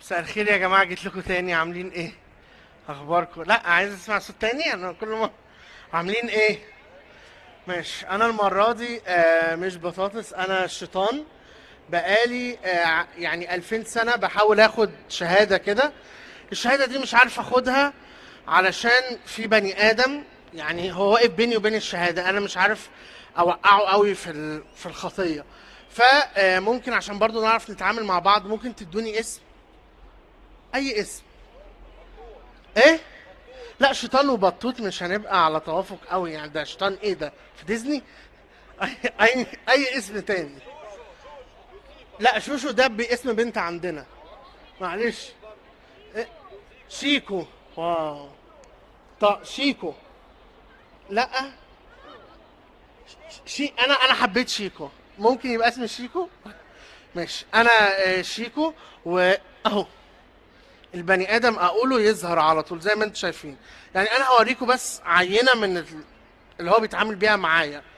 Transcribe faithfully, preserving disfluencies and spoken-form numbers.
مساء الخير يا جماعة، جيت لكم تاني. عاملين ايه؟ اخباركم؟ لا، عايز اسمع صوت تاني. انا كل ما عاملين ايه؟ ماشي. انا المرة دي آه مش بطاطس، انا الشيطان. بقالي آه يعني ألفين سنة بحاول اخد شهادة كده. الشهادة دي مش عارف اخدها علشان في بني ادم، يعني هو واقف بيني وبين الشهادة. انا مش عارف اوقعه قوي في ال- في الخطية. فممكن عشان برضو نعرف نتعامل مع بعض، ممكن تدوني اسم؟ اي اسم. ايه؟ لا، شيطان وبطوط مش هنبقى على توافق قوي يعني. ده شيطان ايه ده؟ في ديزني؟ اي اي, أي اسم تاني. لا، شوشو ده باسم بنت عندنا. معلش. إيه؟ شيكو. واو. طب شيكو. لا. شي انا انا حبيت شيكو. ممكن يبقى اسم شيكو. ماشي. انا آه، شيكو. واهو البني ادم اقوله يظهر على طول زي ما انتم شايفين. يعني انا هوريكم بس عينه من ال- اللي هو بيتعامل بيها معايا.